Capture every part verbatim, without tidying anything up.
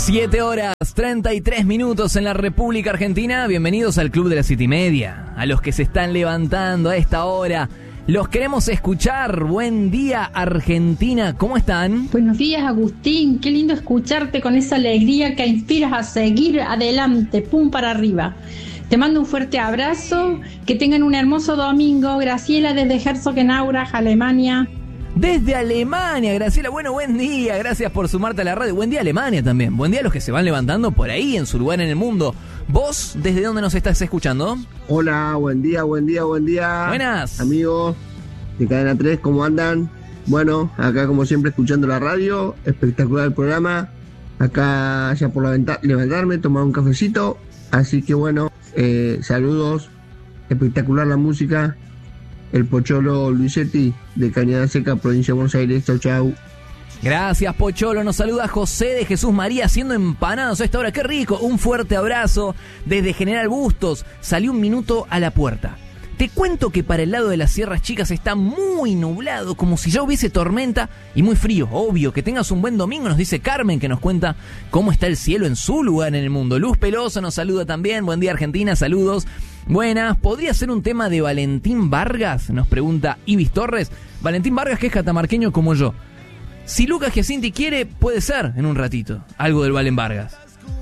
Siete horas, treinta y tres minutos en la República Argentina. Bienvenidos al Club de las Siete y Media. A los que se están levantando a esta hora, los queremos escuchar. Buen día, Argentina. ¿Cómo están? Buenos días, Agustín. Qué lindo escucharte con esa alegría que inspiras a seguir adelante, pum para arriba. Te mando un fuerte abrazo. Que tengan un hermoso domingo. Graciela desde Herzogenaurach, Alemania. Desde Alemania, Graciela, bueno, buen día, gracias por sumarte a la radio. Buen día Alemania también, buen día a los que se van levantando por ahí en su lugar en el mundo. ¿Vos desde dónde nos estás escuchando? Hola, buen día, buen día, buen día. Buenas. Amigos de Cadena tres, ¿cómo andan? Bueno, acá como siempre escuchando la radio, espectacular el programa. Acá ya por la levantarme, tomar un cafecito. Así que bueno, eh, saludos, espectacular la música. El Pocholo Luisetti de Cañada Seca, provincia de Buenos Aires. Chau, chau. Gracias, Pocholo. Nos saluda José de Jesús María haciendo empanados a esta hora. ¡Qué rico! Un fuerte abrazo desde General Bustos. Salí un minuto a la puerta. Te cuento que para el lado de las Sierras Chicas está muy nublado, como si ya hubiese tormenta y muy frío. Obvio, que tengas un buen domingo, nos dice Carmen, que nos cuenta cómo está el cielo en su lugar en el mundo. Luz Peloso nos saluda también. Buen día, Argentina. Saludos. Buenas. ¿Podría ser un tema de Valentín Vargas? Nos pregunta Ibis Torres. Valentín Vargas, que es catamarqueño como yo. Si Lucas Giacinti quiere, puede ser en un ratito algo del Valen Vargas.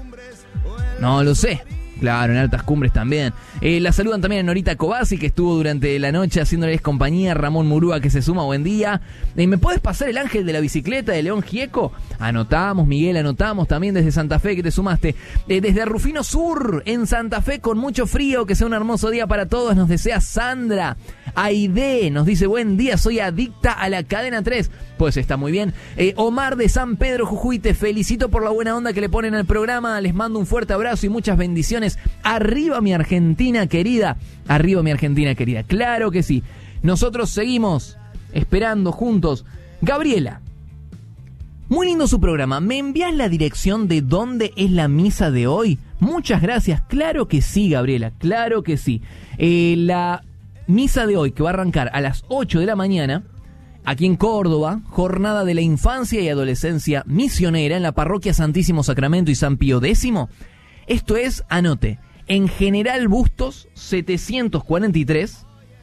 No lo sé. Claro, en Altas Cumbres también. Eh, la saludan también a Norita Cobasi, que estuvo durante la noche haciéndoles compañía. Ramón Murúa, que se suma, buen día. Eh, ¿Me puedes pasar el ángel de la bicicleta de León Gieco? Anotamos, Miguel, anotamos también desde Santa Fe, que te sumaste. Eh, desde Rufino Sur, en Santa Fe, con mucho frío, que sea un hermoso día para todos, nos desea Sandra. Aide nos dice, buen día, soy adicta a la Cadena tres. Pues está muy bien. Eh, Omar de San Pedro, Jujuy, te felicito por la buena onda que le ponen al programa. Les mando un fuerte abrazo y muchas bendiciones. Arriba mi Argentina querida. Arriba mi Argentina querida. Claro que sí. Nosotros seguimos esperando juntos. Gabriela, muy lindo su programa. ¿Me envías la dirección de dónde es la misa de hoy? Muchas gracias. Claro que sí, Gabriela. Claro que sí. Eh, la misa de hoy, que va a arrancar a las ocho de la mañana, aquí en Córdoba, jornada de la infancia y adolescencia misionera en la parroquia Santísimo Sacramento y San Pío X. Esto es, anote, en General Bustos setecientos cuarenta y tres,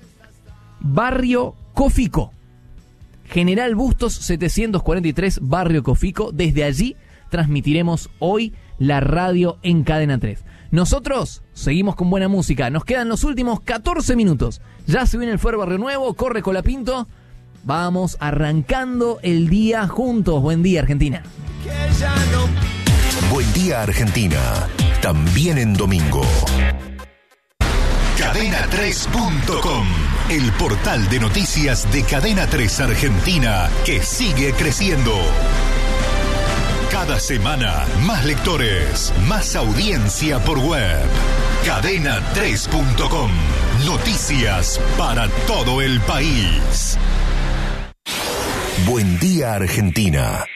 Barrio Cofico. General Bustos setecientos cuarenta y tres, Barrio Cofico. Desde allí transmitiremos hoy la radio en Cadena tres. Nosotros seguimos con buena música. Nos quedan los últimos catorce minutos. Ya se viene el Fuero Barrio Nuevo, corre Colapinto. Vamos arrancando el día juntos. Buen día, Argentina. Buen día, Argentina. También en domingo. Cadena tres punto com, el portal de noticias de Cadena tres Argentina, que sigue creciendo. Cada semana, más lectores, más audiencia por web. Cadena tres punto com, noticias para todo el país. Buen día, Argentina.